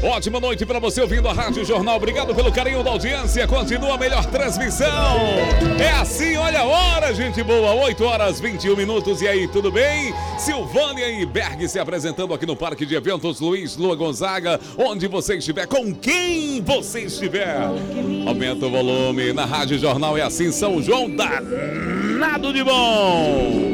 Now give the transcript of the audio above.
Ótima noite para você ouvindo a Rádio Jornal. Obrigado pelo carinho da audiência. Continua a melhor transmissão. É assim, olha a hora, gente boa. 8 horas 21 minutos. E aí, tudo bem? Silvânia e Berg se apresentando aqui no Parque de Eventos Luiz Lua Gonzaga. Onde você estiver, com quem você estiver. Aumenta o volume. Na Rádio Jornal é assim, São João danado de bom.